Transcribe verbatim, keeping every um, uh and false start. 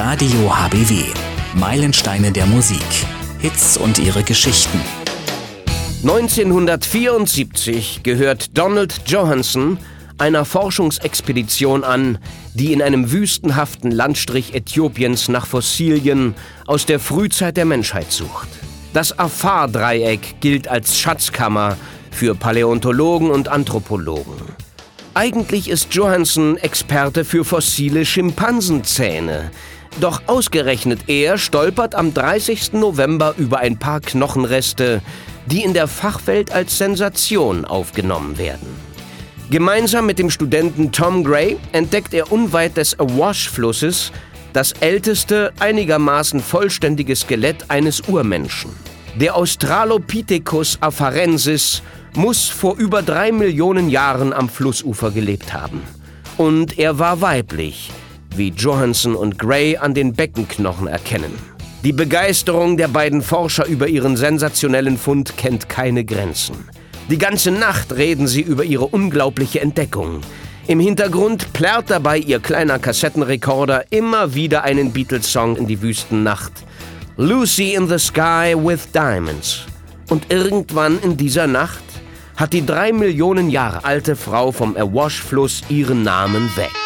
Radio H B W. Meilensteine der Musik. Hits und ihre Geschichten. neunzehnhundertvierundsiebzig gehört Donald Johanson einer Forschungsexpedition an, die in einem wüstenhaften Landstrich Äthiopiens nach Fossilien aus der Frühzeit der Menschheit sucht. Das Afar-Dreieck gilt als Schatzkammer für Paläontologen und Anthropologen. Eigentlich ist Johanson Experte für fossile Schimpansenzähne. Doch ausgerechnet er stolpert am dreißigsten November über ein paar Knochenreste, die in der Fachwelt als Sensation aufgenommen werden. Gemeinsam mit dem Studenten Tom Gray entdeckt er unweit des Awash-Flusses das älteste, einigermaßen vollständige Skelett eines Urmenschen. Der Australopithecus afarensis muss vor über drei Millionen Jahren am Flussufer gelebt haben. Und er war weiblich, wie Johanson und Gray an den Beckenknochen erkennen. Die Begeisterung der beiden Forscher über ihren sensationellen Fund kennt keine Grenzen. Die ganze Nacht reden sie über ihre unglaubliche Entdeckung. Im Hintergrund plärrt dabei ihr kleiner Kassettenrekorder immer wieder einen Beatles-Song in die Wüstennacht. Lucy in the Sky with Diamonds. Und irgendwann in dieser Nacht hat die drei Millionen Jahre alte Frau vom Awash-Fluss ihren Namen weg.